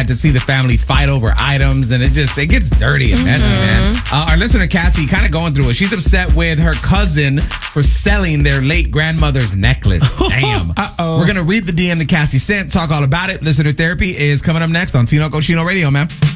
sad to see the family fight over items, and it gets dirty and messy, man. Our listener Cassie kind of going through it. She's upset with her cousin for selling their late grandmother's necklace. Damn. We're gonna read the DM that Cassie sent, talk all about it. Listener therapy is coming up next on Tino Cochino Radio, man.